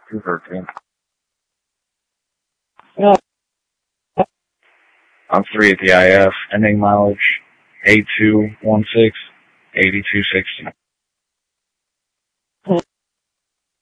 213. Yeah. I'm 3 at the IF, ending mileage 8216, 8260.